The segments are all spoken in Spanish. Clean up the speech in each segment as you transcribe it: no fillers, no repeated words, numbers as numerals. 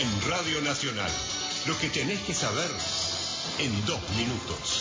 En Radio Nacional, lo que tenés que saber en 2 minutos.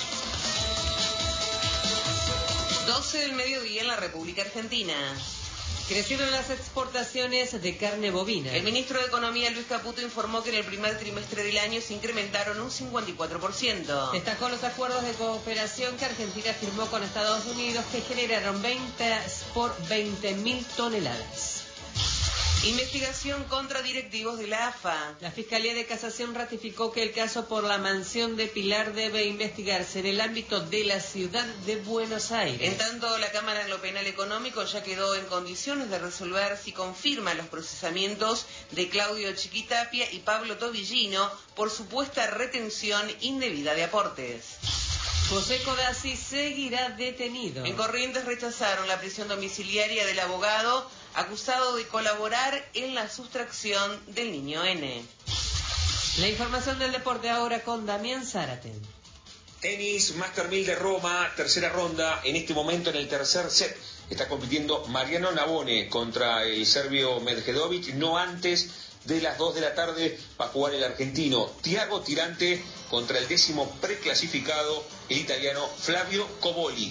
12 del mediodía en la República Argentina. Crecieron las exportaciones de carne bovina. El ministro de Economía, Luis Caputo, informó que en el primer trimestre del año se incrementaron un 54%. Destacó los acuerdos de cooperación que Argentina firmó con Estados Unidos, que generaron ventas por 20.000 toneladas. Investigación contra directivos de la AFA. La Fiscalía de Casación ratificó que el caso por la mansión de Pilar debe investigarse en el ámbito de la ciudad de Buenos Aires. En tanto, la Cámara en lo Penal Económico ya quedó en condiciones de resolver si confirma los procesamientos de Claudio Chiquitapia y Pablo Tobillino por supuesta retención indebida de aportes. José Codazzi seguirá detenido. En Corrientes rechazaron la prisión domiciliaria del abogado acusado de colaborar en la sustracción del niño N. La información del deporte ahora con Damián Zárate. Tenis, Master 1000 de Roma, tercera ronda. En este momento, en el tercer set, está compitiendo Mariano Navone contra el serbio Medvedovic. No antes de las 2 de la tarde va a jugar el argentino Thiago Tirante contra el 10º preclasificado, el italiano Flavio Coboli.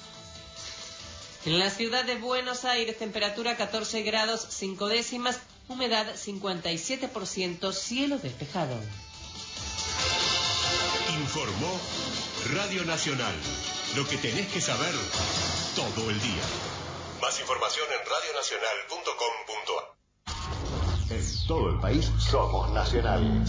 En la ciudad de Buenos Aires, temperatura 14 grados 5 décimas, humedad 57%, cielo despejado. Informó Radio Nacional, lo que tenés que saber todo el día. Más información en radionacional.com.ar. En todo el país somos Nacional.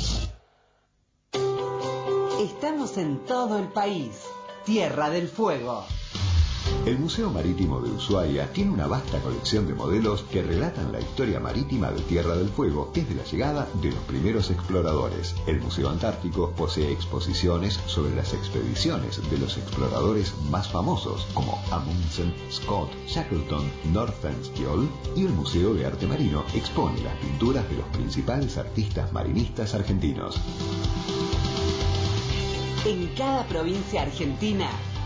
Estamos en todo el país. Tierra del Fuego. El Museo Marítimo de Ushuaia tiene una vasta colección de modelos que relatan la historia marítima de Tierra del Fuego desde la llegada de los primeros exploradores. El Museo Antártico posee exposiciones sobre las expediciones de los exploradores más famosos, como Amundsen, Scott, Shackleton, Nordenskiöld, y el Museo de Arte Marino expone las pinturas de los principales artistas marinistas argentinos. En cada provincia argentina,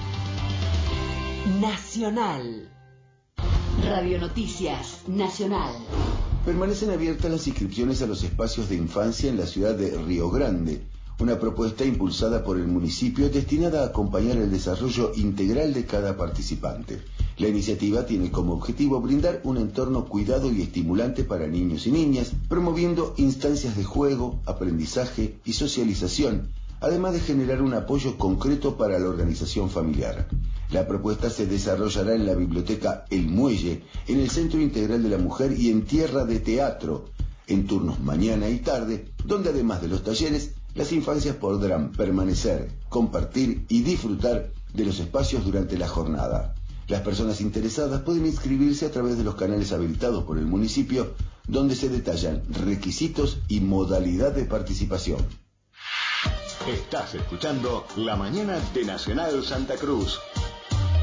Nacional. Radio Noticias Nacional. Permanecen abiertas las inscripciones a los espacios de infancia en la ciudad de Río Grande, una propuesta impulsada por el municipio destinada a acompañar el desarrollo integral de cada participante. La iniciativa tiene como objetivo brindar un entorno cuidado y estimulante para niños y niñas, promoviendo instancias de juego, aprendizaje y socialización, además de generar un apoyo concreto para la organización familiar. La propuesta se desarrollará en la biblioteca El Muelle, en el Centro Integral de la Mujer y en Tierra de Teatro, en turnos mañana y tarde, donde además de los talleres, las infancias podrán permanecer, compartir y disfrutar de los espacios durante la jornada. Las personas interesadas pueden inscribirse a través de los canales habilitados por el municipio, donde se detallan requisitos y modalidad de participación. Estás escuchando La Mañana de Nacional Santa Cruz.